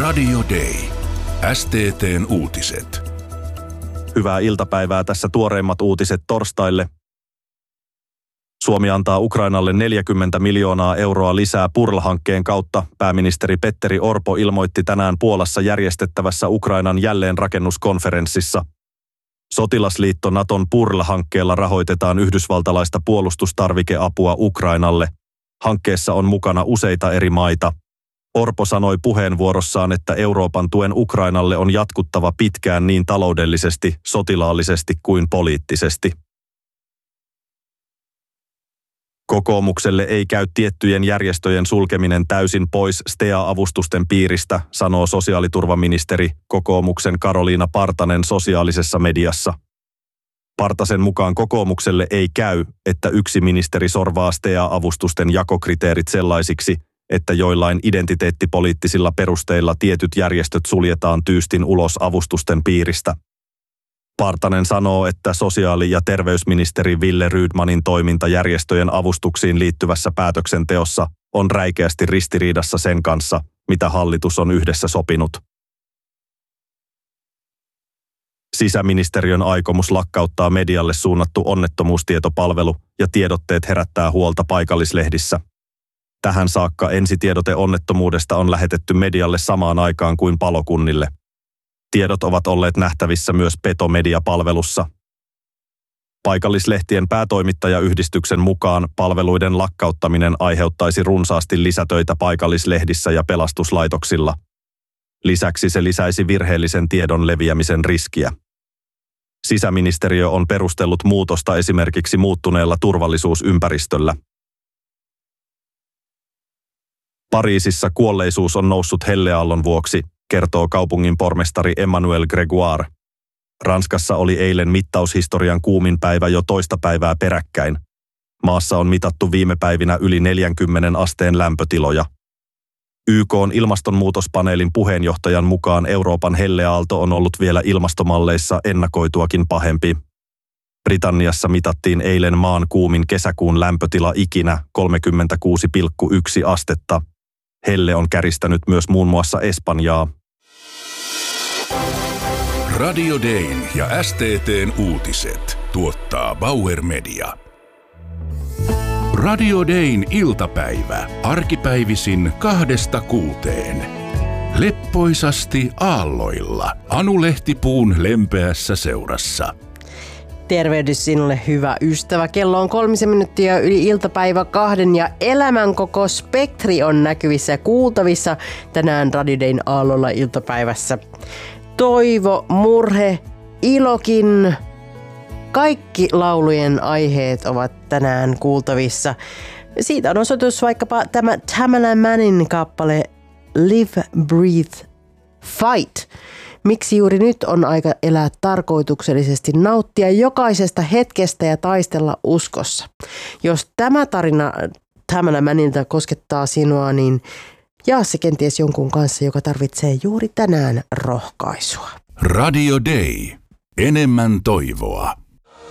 Radio Day. STT:n uutiset. Hyvää iltapäivää, tässä tuoreimmat uutiset torstaille. Suomi antaa Ukrainalle 40 miljoonaa euroa lisää PURL-hankkeen kautta. Pääministeri Petteri Orpo ilmoitti tänään Puolassa järjestettävässä Ukrainan jälleenrakennuskonferenssissa. Sotilasliitto Naton PURL-hankkeella rahoitetaan yhdysvaltalaista puolustustarvikeapua Ukrainalle. Hankkeessa on mukana useita eri maita. Orpo sanoi puheenvuorossaan, että Euroopan tuen Ukrainalle on jatkuttava pitkään niin taloudellisesti, sotilaallisesti kuin poliittisesti. Kokoomukselle ei käy tiettyjen järjestöjen sulkeminen täysin pois STEA-avustusten piiristä, sanoo sosiaaliturvaministeri kokoomuksen Karoliina Partanen sosiaalisessa mediassa. Partasen mukaan kokoomukselle ei käy, että yksi ministeri sorvaa STEA-avustusten jakokriteerit sellaisiksi, että joillain identiteettipoliittisilla perusteilla tietyt järjestöt suljetaan tyystin ulos avustusten piiristä. Partanen sanoo, että sosiaali- ja terveysministeri Wille Rydmanin toiminta järjestöjen avustuksiin liittyvässä päätöksenteossa on räikeästi ristiriidassa sen kanssa, mitä hallitus on yhdessä sopinut. Sisäministeriön aikomus lakkauttaa medialle suunnattu onnettomuustietopalvelu ja tiedotteet herättää huolta paikallislehdissä. Tähän saakka ensitiedote onnettomuudesta on lähetetty medialle samaan aikaan kuin palokunnille. Tiedot ovat olleet nähtävissä myös Peto-mediapalvelussa. Paikallislehtien päätoimittajayhdistyksen mukaan palveluiden lakkauttaminen aiheuttaisi runsaasti lisätöitä paikallislehdissä ja pelastuslaitoksilla. Lisäksi se lisäisi virheellisen tiedon leviämisen riskiä. Sisäministeriö on perustellut muutosta esimerkiksi muuttuneella turvallisuusympäristöllä. Pariisissa kuolleisuus on noussut helleaallon vuoksi, kertoo kaupungin pormestari Emmanuel Grégoire. Ranskassa oli eilen mittaushistorian kuumin päivä jo toista päivää peräkkäin. Maassa on mitattu viime päivinä yli 40 asteen lämpötiloja. YK:n ilmastonmuutospaneelin puheenjohtajan mukaan Euroopan helleaalto on ollut vielä ilmastomalleissa ennakoituakin pahempi. Britanniassa mitattiin eilen maan kuumin kesäkuun lämpötila ikinä 36,1 astetta. Helle on käristänyt myös muun muassa Espanjaa. Radio Dayn ja STT:n uutiset tuottaa Bauer Media. Radio Dayn iltapäivä arkipäivisin 2–6. Leppoisasti aalloilla Anu Lehtipuun lempeässä seurassa. Tervehdys sinulle, hyvä ystävä. Kello on 3 minuuttia yli iltapäivä 2 ja elämän koko spektri on näkyvissä ja kuultavissa tänään Radio Dayn aalloilla iltapäivässä. Toivo, murhe, ilokin. Kaikki laulujen aiheet ovat tänään kuultavissa. Siitä on osoitus vaikkapa tämä Tamala Mannin kappale Live, Breathe, Fight. Miksi juuri nyt on aika elää tarkoituksellisesti, nauttia jokaisesta hetkestä ja taistella uskossa? Jos tämä tarina Tamala Mannilta koskettaa sinua, niin jaa se kenties jonkun kanssa, joka tarvitsee juuri tänään rohkaisua. Radio Day. Enemmän toivoa.